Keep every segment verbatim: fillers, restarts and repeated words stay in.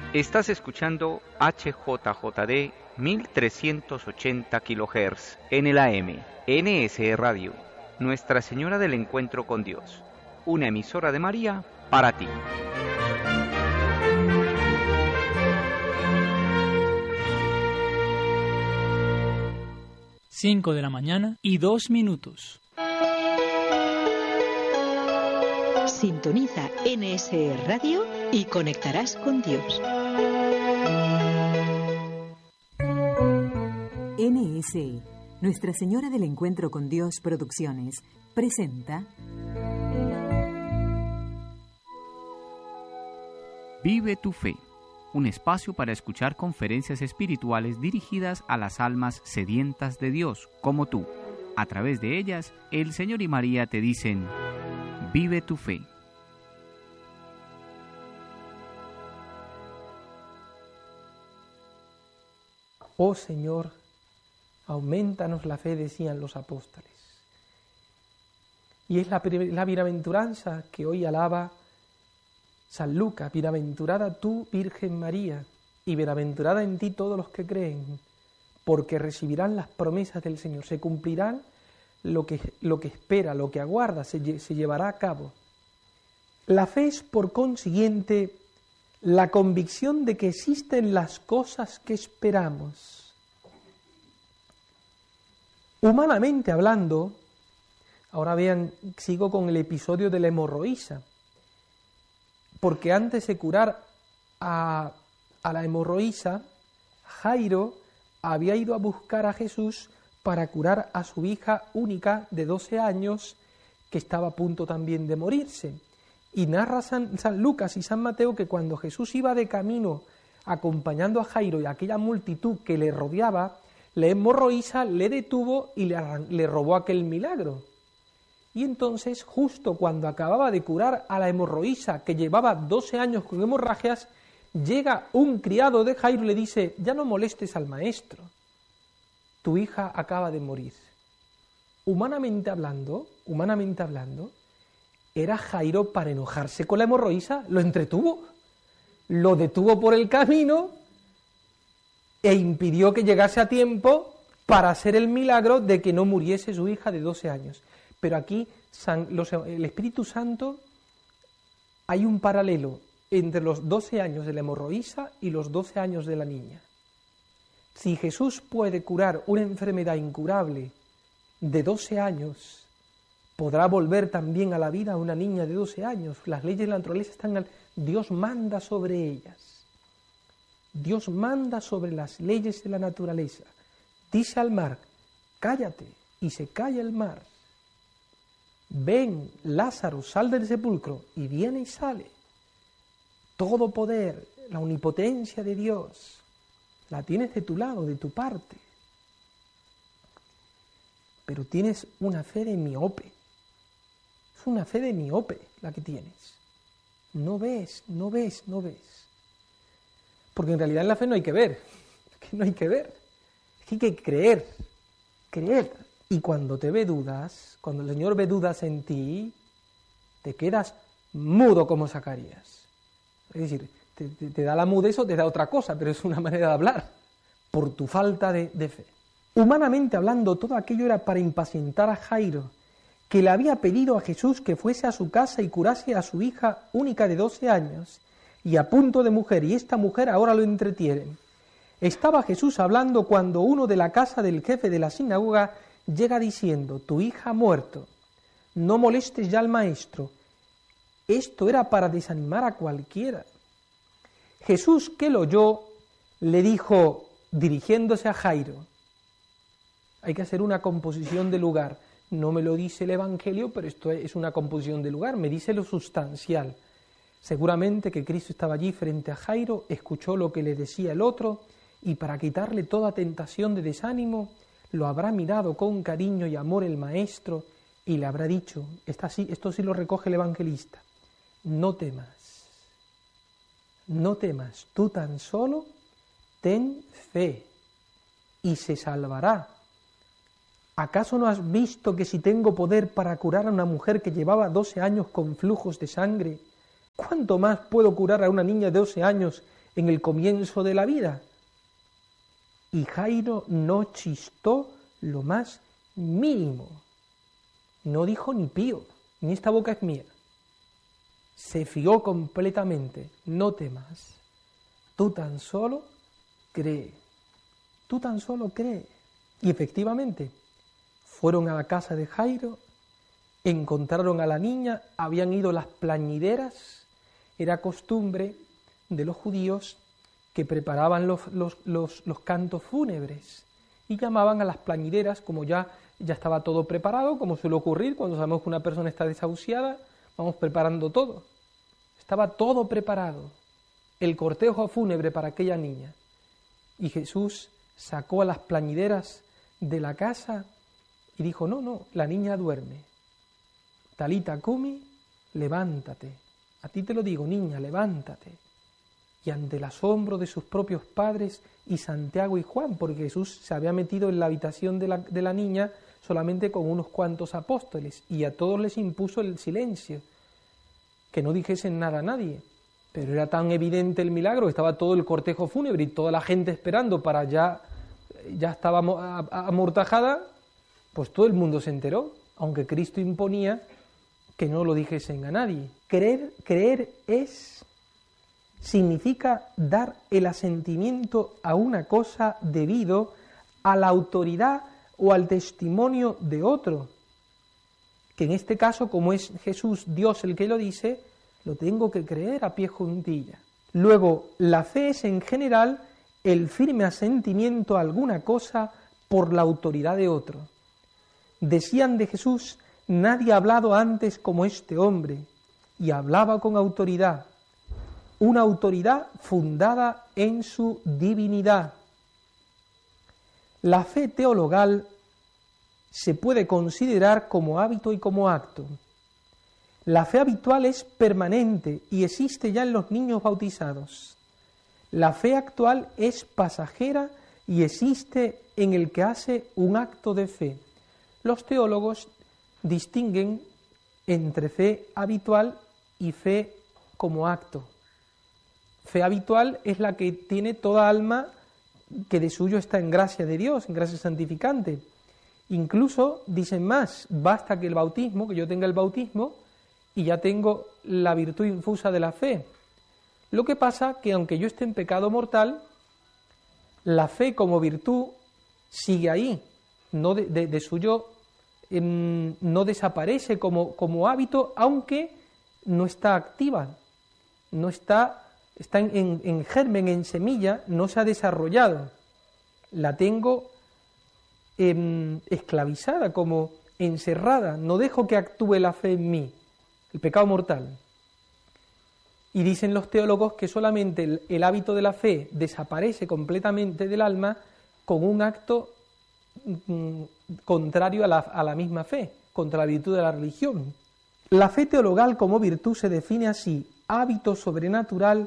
Estás escuchando H J J D mil trescientos ochenta kilohertz en el A M, N S E Radio, Nuestra Señora del Encuentro con Dios, una emisora de María para ti. Cinco de la mañana y dos minutos. Sintoniza N S E Radio y conectarás con Dios. N S E, Nuestra Señora del Encuentro con Dios Producciones, presenta Vive tu fe, un espacio para escuchar conferencias espirituales dirigidas a las almas sedientas de Dios, como tú. A través de ellas, el Señor y María te dicen, vive tu fe. Oh Señor, aumentanos la fe, decían los apóstoles. Y es la, la bienaventuranza que hoy alaba San Lucas. Bienaventurada tú, Virgen María, y bienaventurada en ti todos los que creen, porque recibirán las promesas del Señor, se cumplirán lo que, lo que espera, lo que aguarda, se, se llevará a cabo. La fe es, por consiguiente, la convicción de que existen las cosas que esperamos. Humanamente hablando, ahora vean, sigo con el episodio de la hemorroísa, porque antes de curar a, a la hemorroísa, Jairo había ido a buscar a Jesús para curar a su hija única de doce años, que estaba a punto también de morirse. Y narra San, San Lucas y San Mateo que cuando Jesús iba de camino acompañando a Jairo y a aquella multitud que le rodeaba, la hemorroísa le detuvo y le, le robó aquel milagro. Y entonces, justo cuando acababa de curar a la hemorroísa, que llevaba doce años con hemorragias, llega un criado de Jairo y le dice, ya no molestes al maestro, tu hija acaba de morir. Humanamente hablando, humanamente hablando, era Jairo para enojarse con la hemorroísa, lo entretuvo, lo detuvo por el camino e impidió que llegase a tiempo para hacer el milagro de que no muriese su hija de doce años. Pero aquí San, los, el Espíritu Santo, hay un paralelo entre los doce años de la hemorroísa y los doce años de la niña. Si Jesús puede curar una enfermedad incurable de doce años, podrá volver también a la vida a una niña de doce años. Las leyes de la naturaleza están al... Dios manda sobre ellas. Dios manda sobre las leyes de la naturaleza. Dice al mar, cállate, y se calla el mar. Ven, Lázaro, sal del sepulcro, y viene y sale. Todo poder, la omnipotencia de Dios, la tienes de tu lado, de tu parte. Pero tienes una fe de miope. Es una fe de miope la que tienes. No ves, no ves, no ves. Porque en realidad en la fe no hay que ver. Es que no hay que ver. Es que hay que creer. Creer. Y cuando te ve dudas, cuando el Señor ve dudas en ti, te quedas mudo como Zacarías. Es decir, te, te, te da la mudez o te da otra cosa, pero es una manera de hablar. Por tu falta de, de fe. Humanamente hablando, todo aquello era para impacientar a Jairo, que le había pedido a Jesús que fuese a su casa y curase a su hija única de doce años, y a punto de mujer, y esta mujer ahora lo entretienen. Estaba Jesús hablando cuando uno de la casa del jefe de la sinagoga llega diciendo, tu hija ha muerto, no molestes ya al maestro. Esto era para desanimar a cualquiera. Jesús, que lo oyó, le dijo, dirigiéndose a Jairo, hay que hacer una composición de lugar. No me lo dice el Evangelio, pero esto es una composición de lugar, me dice lo sustancial. Seguramente que Cristo estaba allí frente a Jairo, escuchó lo que le decía el otro, y para quitarle toda tentación de desánimo, lo habrá mirado con cariño y amor el Maestro, y le habrá dicho, esto sí, esto sí lo recoge el evangelista, no temas, no temas, tú tan solo ten fe, y se salvará. ¿Acaso no has visto que si tengo poder para curar a una mujer que llevaba doce años con flujos de sangre, cuánto más puedo curar a una niña de doce años en el comienzo de la vida. Y Jairo no chistó lo más mínimo. No dijo ni pío, ni esta boca es mía. Se fió completamente. No temas. Tú tan solo cree. Tú tan solo cree. Y efectivamente, fueron a la casa de Jairo, encontraron a la niña, habían ido las plañideras. Era costumbre de los judíos que preparaban los, los, los, los cantos fúnebres y llamaban a las plañideras, como ya, ya estaba todo preparado, como suele ocurrir cuando sabemos que una persona está desahuciada, vamos preparando todo. Estaba todo preparado, el cortejo fúnebre para aquella niña. Y Jesús sacó a las plañideras de la casa y dijo, no, no, la niña duerme. Talita cumi, levántate. A ti te lo digo, niña, levántate. Y ante el asombro de sus propios padres y Santiago y Juan, porque Jesús se había metido en la habitación de la, de la niña solamente con unos cuantos apóstoles, y a todos les impuso el silencio, que no dijesen nada a nadie. Pero era tan evidente el milagro, que estaba todo el cortejo fúnebre y toda la gente esperando para ya, ya estaba amortajada, pues todo el mundo se enteró, aunque Cristo imponía que no lo dijesen a nadie. Creer, creer es... significa dar el asentimiento a una cosa debido a la autoridad o al testimonio de otro, que en este caso, como es Jesús, Dios el que lo dice, lo tengo que creer a pie juntilla. Luego, la fe es en general el firme asentimiento a alguna cosa por la autoridad de otro. Decían de Jesús, nadie ha hablado antes como este hombre, y hablaba con autoridad. Una autoridad fundada en su divinidad. La fe teologal se puede considerar como hábito y como acto. La fe habitual es permanente y existe ya en los niños bautizados. La fe actual es pasajera y existe en el que hace un acto de fe. Los teólogos distinguen entre fe habitual y fe como acto. Fe habitual es la que tiene toda alma que de suyo está en gracia de Dios, en gracia santificante. Incluso dicen más, basta que el bautismo, que yo tenga el bautismo y ya tengo la virtud infusa de la fe. Lo que pasa que aunque yo esté en pecado mortal, la fe como virtud sigue ahí, no de, de, de suyo eh, no desaparece como, como hábito, aunque no está activa, no está... está en, en, en germen, en semilla, no se ha desarrollado. La tengo eh, esclavizada, como encerrada. No dejo que actúe la fe en mí, el pecado mortal. Y dicen los teólogos que solamente el, el hábito de la fe desaparece completamente del alma con un acto mm, contrario a la, a la misma fe, contra la virtud de la religión. La fe teologal como virtud se define así: hábito sobrenatural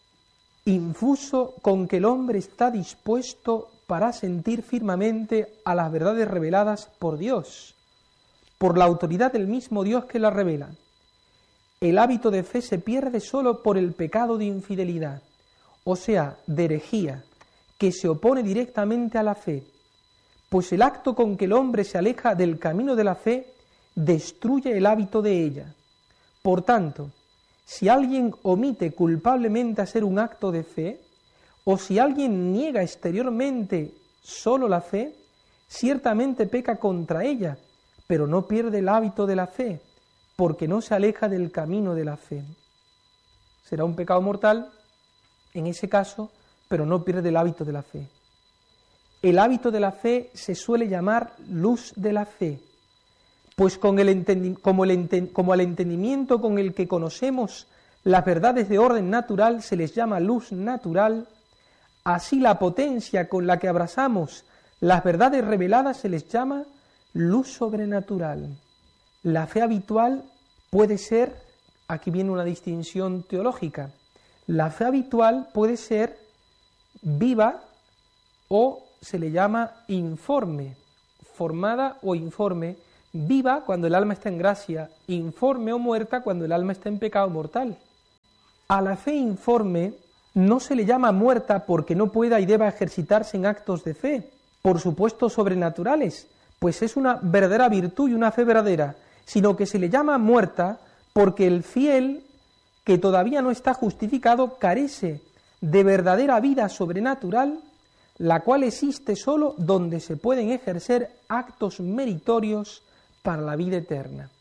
infuso con que el hombre está dispuesto para sentir firmemente a las verdades reveladas por Dios, por la autoridad del mismo Dios que las revela. El hábito de fe se pierde solo por el pecado de infidelidad, o sea, de herejía, que se opone directamente a la fe, pues el acto con que el hombre se aleja del camino de la fe destruye el hábito de ella. Por tanto, si alguien omite culpablemente hacer un acto de fe, o si alguien niega exteriormente solo la fe, ciertamente peca contra ella, pero no pierde el hábito de la fe, porque no se aleja del camino de la fe. Será un pecado mortal, en ese caso, pero no pierde el hábito de la fe. El hábito de la fe se suele llamar luz de la fe, pues con el entendi- como, el enten- como al entendimiento con el que conocemos las verdades de orden natural se les llama luz natural, así la potencia con la que abrazamos las verdades reveladas se les llama luz sobrenatural. La fe habitual puede ser, aquí viene una distinción teológica, la fe habitual puede ser viva o se le llama informe, formada o informe, viva cuando el alma está en gracia, informe o muerta cuando el alma está en pecado mortal. A la fe informe no se le llama muerta porque no pueda y deba ejercitarse en actos de fe, por supuesto sobrenaturales, pues es una verdadera virtud y una fe verdadera, sino que se le llama muerta porque el fiel que todavía no está justificado carece de verdadera vida sobrenatural, la cual existe sólo donde se pueden ejercer actos meritorios para la vida eterna.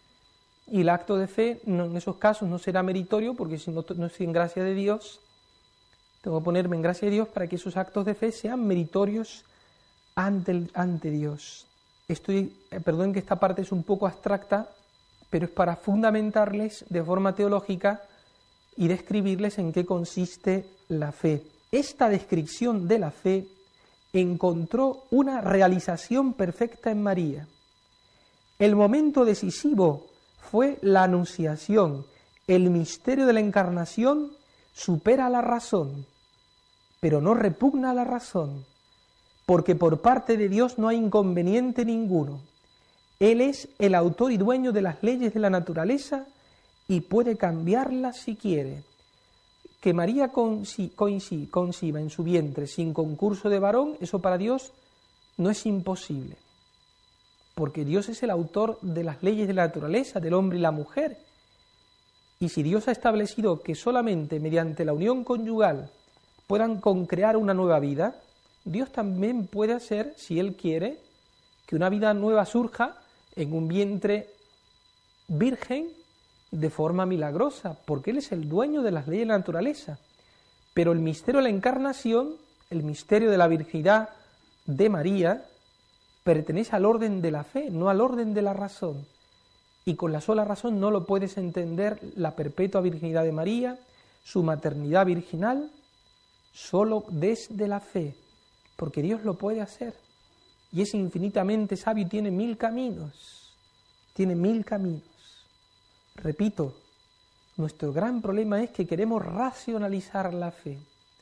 Y el acto de fe no, en esos casos no será meritorio porque si no, no estoy en gracia de Dios, tengo que ponerme en gracia de Dios para que esos actos de fe sean meritorios ante, el, ante Dios. Estoy, eh, perdón que esta parte es un poco abstracta, pero es para fundamentarles de forma teológica y describirles en qué consiste la fe. Esta descripción de la fe encontró una realización perfecta en María. El momento decisivo fue la anunciación. El misterio de la encarnación supera la razón, pero no repugna a la razón, porque por parte de Dios no hay inconveniente ninguno. Él es el autor y dueño de las leyes de la naturaleza y puede cambiarlas si quiere. Que María conciba en su vientre sin concurso de varón, eso para Dios no es imposible, porque Dios es el autor de las leyes de la naturaleza, del hombre y la mujer. Y si Dios ha establecido que solamente mediante la unión conyugal puedan concrear una nueva vida, Dios también puede hacer, si Él quiere, que una vida nueva surja en un vientre virgen de forma milagrosa, porque Él es el dueño de las leyes de la naturaleza. Pero el misterio de la encarnación, el misterio de la virginidad de María, pertenece al orden de la fe, no al orden de la razón. Y con la sola razón no lo puedes entender la perpetua virginidad de María, su maternidad virginal, solo desde la fe, porque Dios lo puede hacer. Y es infinitamente sabio y tiene mil caminos, tiene mil caminos. Repito, nuestro gran problema es que queremos racionalizar la fe.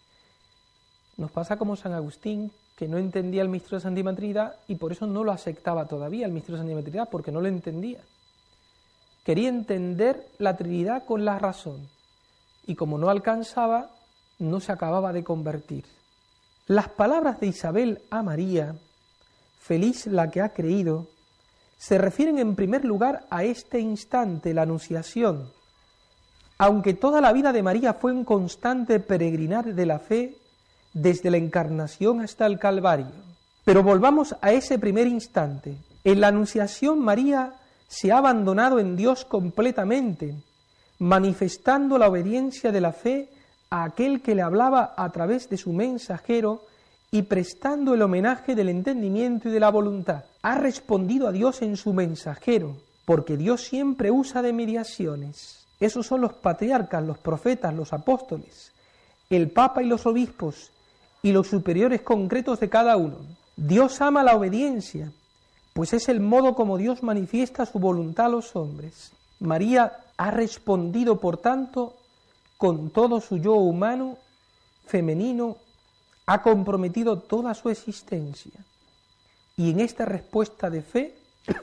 Nos pasa como San Agustín, que no entendía el misterio de la Santísima Trinidad y por eso no lo aceptaba todavía, el misterio de la Santísima Trinidad, porque no lo entendía. Quería entender la Trinidad con la razón y como no alcanzaba, no se acababa de convertir. Las palabras de Isabel a María, feliz la que ha creído, se refieren en primer lugar a este instante, la anunciación. Aunque toda la vida de María fue un constante peregrinar de la fe, desde la encarnación hasta el Calvario. Pero volvamos a ese primer instante. En la anunciación María se ha abandonado en Dios completamente, manifestando la obediencia de la fe a aquel que le hablaba a través de su mensajero y prestando el homenaje del entendimiento y de la voluntad. Ha respondido a Dios en su mensajero, porque Dios siempre usa de mediaciones. Esos son los patriarcas, los profetas, los apóstoles, el Papa y los obispos, y los superiores concretos de cada uno. Dios ama la obediencia, pues es el modo como Dios manifiesta su voluntad a los hombres. María ha respondido, por tanto, con todo su yo humano, femenino, ha comprometido toda su existencia. Y en esta respuesta de fe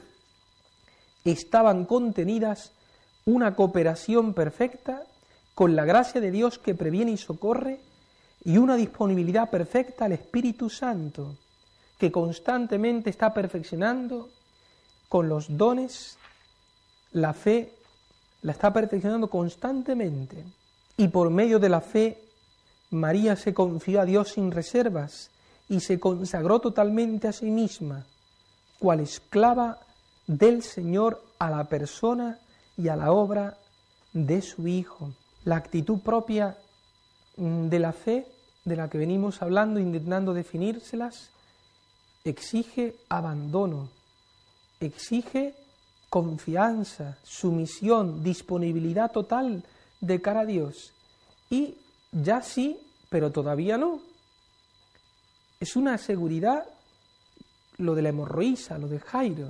estaban contenidas una cooperación perfecta con la gracia de Dios que previene y socorre, y una disponibilidad perfecta al Espíritu Santo, que constantemente está perfeccionando con los dones, la fe la está perfeccionando constantemente. Y por medio de la fe, María se confió a Dios sin reservas y se consagró totalmente a sí misma, cual esclava del Señor a la persona y a la obra de su Hijo. La actitud propia de la fe, de la que venimos hablando, intentando definírselas, exige abandono, exige confianza, sumisión, disponibilidad total de cara a Dios. Y ya sí, pero todavía no. Es una seguridad lo de la hemorroísa, lo de Jairo.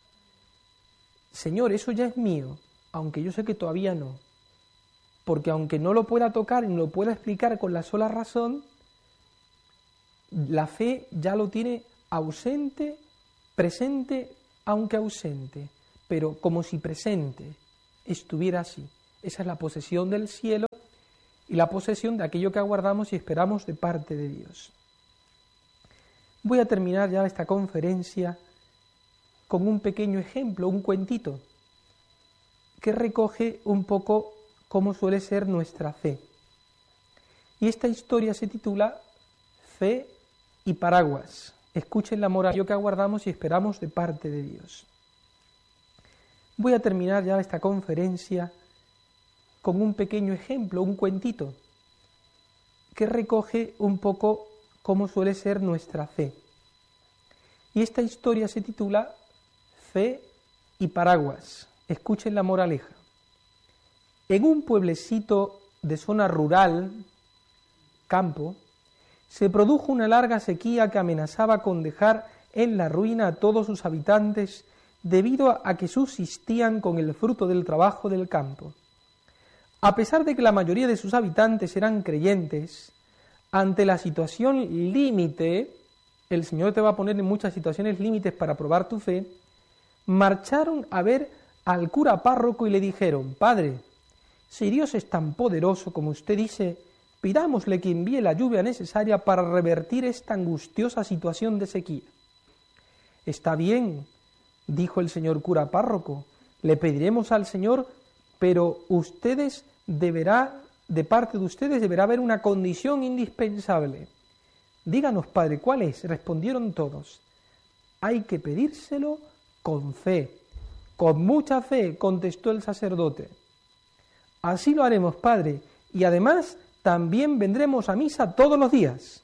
Señor, eso ya es mío, aunque yo sé que todavía no. Porque aunque no lo pueda tocar y no lo pueda explicar con la sola razón, la fe ya lo tiene ausente, presente, aunque ausente, pero como si presente estuviera así. Esa es la posesión del cielo y la posesión de aquello que aguardamos y esperamos de parte de Dios. Voy a terminar ya esta conferencia con un pequeño ejemplo, un cuentito, que recoge un poco cómo suele ser nuestra fe. Y esta historia se titula Fe y paraguas. Escuchen la moral que aguardamos y esperamos de parte de Dios. Voy a terminar ya esta conferencia con un pequeño ejemplo, un cuentito, que recoge un poco cómo suele ser nuestra fe. Y esta historia se titula Fe y paraguas. Escuchen la moraleja. En un pueblecito de zona rural, campo, se produjo una larga sequía que amenazaba con dejar en la ruina a todos sus habitantes debido a que subsistían con el fruto del trabajo del campo. A pesar de que la mayoría de sus habitantes eran creyentes, ante la situación límite, el Señor te va a poner en muchas situaciones límites para probar tu fe, marcharon a ver al cura párroco y le dijeron: Padre, si Dios es tan poderoso como usted dice, pidámosle que envíe la lluvia necesaria para revertir esta angustiosa situación de sequía. Está bien, dijo el señor cura párroco, le pediremos al Señor, pero ustedes deberá, de parte de ustedes deberá haber una condición indispensable. Díganos, Padre, ¿cuál es? Respondieron todos. Hay que pedírselo con fe, con mucha fe, contestó el sacerdote. Así lo haremos, Padre, y además también vendremos a misa todos los días.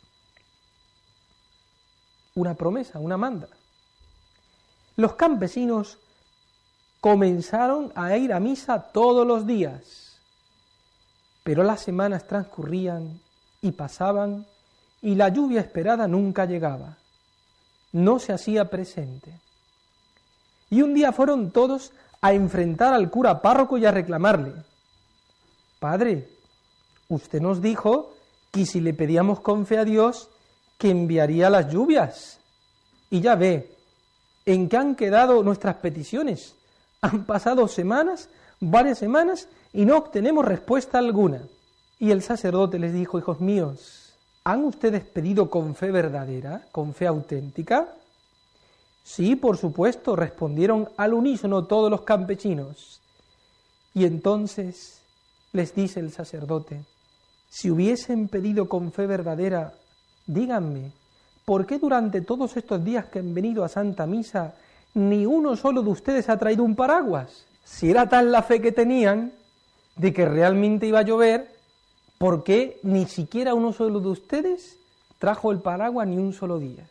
Una promesa, una manda. Los campesinos comenzaron a ir a misa todos los días, pero las semanas transcurrían y pasaban y la lluvia esperada nunca llegaba, no se hacía presente. Y un día fueron todos a enfrentar al cura párroco y a reclamarle: Padre, usted nos dijo que si le pedíamos con fe a Dios, que enviaría las lluvias. Y ya ve, ¿en qué han quedado nuestras peticiones? Han pasado semanas, varias semanas, y no obtenemos respuesta alguna. Y el sacerdote les dijo: hijos míos, ¿han ustedes pedido con fe verdadera, con fe auténtica? Sí, por supuesto, respondieron al unísono todos los campesinos. Y entonces les dice el sacerdote: si hubiesen pedido con fe verdadera, díganme, ¿por qué durante todos estos días que han venido a Santa Misa ni uno solo de ustedes ha traído un paraguas? Si era tal la fe que tenían de que realmente iba a llover, ¿por qué ni siquiera uno solo de ustedes trajo el paraguas ni un solo día?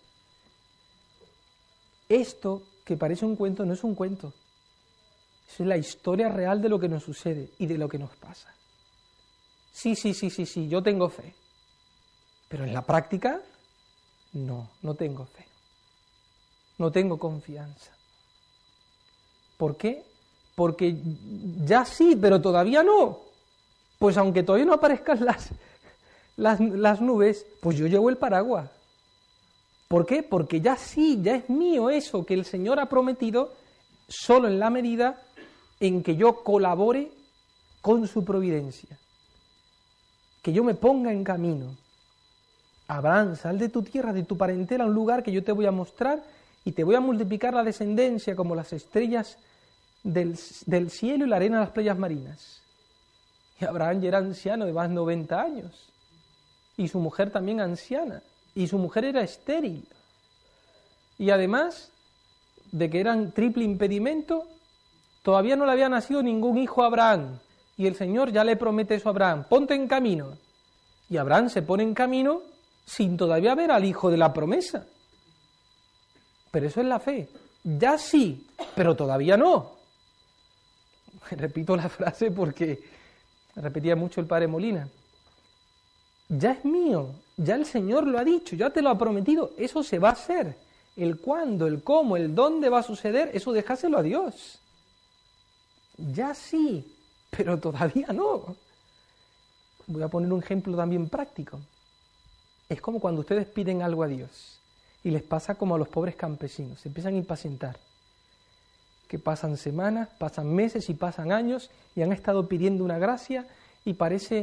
Esto, que parece un cuento, no es un cuento. Es la historia real de lo que nos sucede y de lo que nos pasa. Sí, sí, sí, sí, sí, yo tengo fe. Pero en la práctica, no, no tengo fe. No tengo confianza. ¿Por qué? Porque ya sí, pero todavía no. Pues aunque todavía no aparezcan las, las, las nubes, pues yo llevo el paraguas. ¿Por qué? Porque ya sí, ya es mío eso que el Señor ha prometido, solo en la medida en que yo colabore con su providencia. Que yo me ponga en camino. Abraham, sal de tu tierra, de tu parentela, a un lugar que yo te voy a mostrar y te voy a multiplicar la descendencia como las estrellas del, del cielo y la arena de las playas marinas. Y Abraham ya era anciano de más de noventa años. Y su mujer también anciana. Y su mujer era estéril. Y además de que eran triple impedimento, todavía no le había nacido ningún hijo a Abraham. Y el Señor ya le promete eso a Abraham: ponte en camino. Y Abraham se pone en camino sin todavía ver al hijo de la promesa. Pero eso es la fe. Ya sí, pero todavía no. Repito la frase porque repetía mucho el padre Molina. Ya es mío, ya el Señor lo ha dicho, ya te lo ha prometido, eso se va a hacer. El cuándo, el cómo, el dónde va a suceder, eso dejáselo a Dios. Ya sí, pero todavía no. Voy a poner un ejemplo también práctico. Es como cuando ustedes piden algo a Dios y les pasa como a los pobres campesinos, se empiezan a impacientar. Que pasan semanas, pasan meses y pasan años y han estado pidiendo una gracia y parece